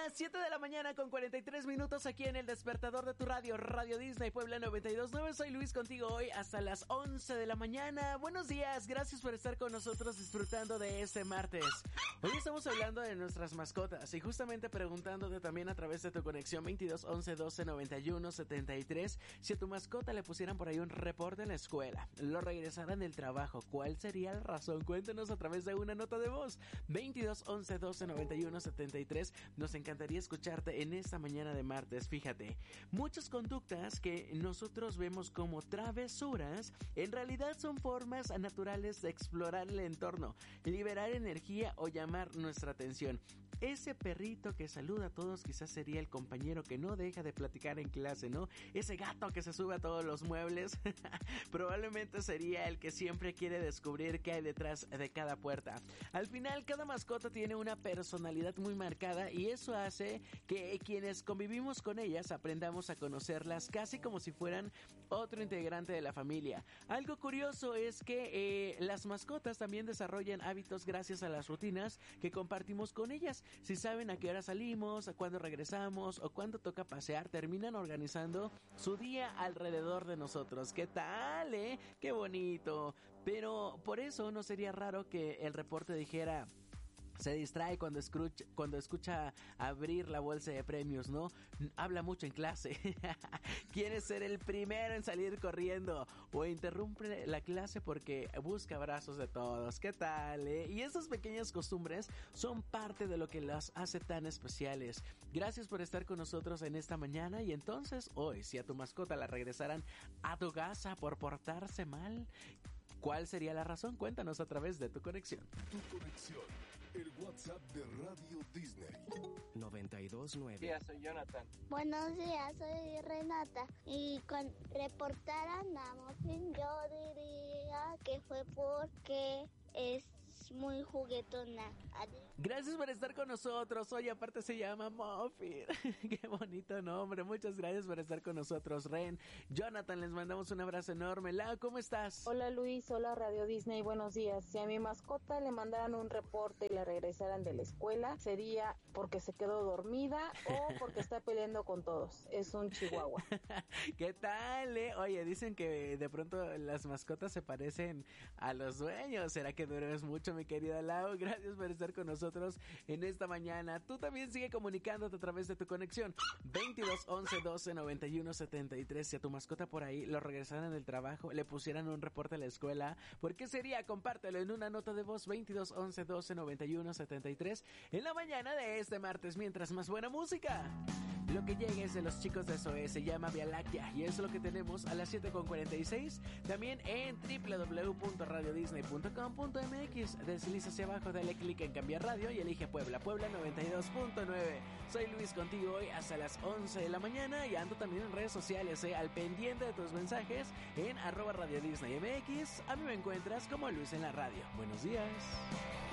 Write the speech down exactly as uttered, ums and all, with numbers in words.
las siete de la mañana con cuarenta y tres minutos aquí en el despertador de tu radio, Radio Disney Puebla noventa y dos punto nueve. Soy Luis contigo hoy hasta las once de la mañana. Buenos días, gracias por estar con nosotros disfrutando de este martes. Hoy estamos hablando de nuestras mascotas y justamente preguntándote también a través de tu conexión veintidós once doce noventa y uno setenta y tres si a tu mascota le pusieran por ahí un reporte en la escuela, lo regresaran del trabajo, ¿cuál sería la razón? Cuéntanos a través de una nota de voz. veintidós once doce noventa y uno setenta y tres. Nos encantaría escucharte en esta mañana de martes. Fíjate, muchas conductas que nosotros vemos como travesuras en realidad son formas naturales de explorar el entorno, liberar energía o llamar nuestra atención. Ese perrito que saluda a todos quizás sería el compañero que no deja de platicar en clase, ¿no? Ese gato que se sube a todos los muebles probablemente sería el que siempre quiere descubrir qué hay detrás de cada puerta. Al final, cada mascota tiene una personalidad muy marcada y eso hace que quienes convivimos con ellas aprendamos a conocerlas casi como si fueran otro integrante de la familia. Algo curioso es que eh, las mascotas también desarrollan hábitos gracias a las rutinas que compartimos con ellas. Si saben a qué hora salimos, a cuándo regresamos o cuándo toca pasear, terminan organizando su día alrededor de nosotros. ¿Qué tal, eh? ¡Qué bonito! Pero por eso no sería raro que el reporte dijera: se distrae cuando escucha, cuando escucha abrir la bolsa de premios, ¿no? Habla mucho en clase. Quiere ser el primero en salir corriendo. O interrumpe la clase porque busca abrazos de todos. ¿Qué tal, eh? Y esas pequeñas costumbres son parte de lo que las hace tan especiales. Gracias por estar con nosotros en esta mañana. Y entonces, hoy, si a tu mascota la regresaran a tu casa por portarse mal, ¿cuál sería la razón? Cuéntanos a través de tu conexión. Tu conexión, el WhatsApp de Radio Disney. noventa y dos punto nueve. Buenos días, soy Jonathan. Buenos días, soy Renata. Y con reportaran a Muffin, yo diría que fue porque es muy juguetona. Adiós. Gracias por estar con nosotros. Hoy aparte se llama Muffin. Qué bonito nombre. Muchas gracias por estar con nosotros, Ren. Jonathan, les mandamos un abrazo enorme. Lau, ¿cómo estás? Hola Luis, hola Radio Disney, buenos días. Si a mi mascota le mandaran un reporte y la regresaran de la escuela, sería porque se quedó dormida o porque está peleando con todos. Es un chihuahua. ¿Qué tal, eh? Oye, dicen que de pronto las mascotas se parecen a los dueños. ¿Será que duermes mucho, mi querida Lau? Gracias por estar con nosotros en esta mañana. Tú también sigue comunicándote a través de tu conexión veintidós once doce noventa y uno setenta y tres. Si a tu mascota por ahí lo regresaran del trabajo, le pusieran un reporte a la escuela, ¿por qué sería? Compártelo en una nota de voz. Veintidós once doce noventa y uno setenta y tres en la mañana de este martes. Mientras más buena música, lo que llega es de los chicos de S O E, se llama Vía Láctea y es lo que tenemos a las siete con cuarenta y seis. También en doble u doble u doble u punto radio disney punto com punto m x. Desliza hacia abajo, dale clic en cambiar radio y elige Puebla, Puebla noventa y dos punto nueve. Soy Luis contigo hoy hasta las once de la mañana y ando también en redes sociales, eh, al pendiente de tus mensajes en arroba Radio Disney M X. A mí me encuentras como Luis en la radio. Buenos días.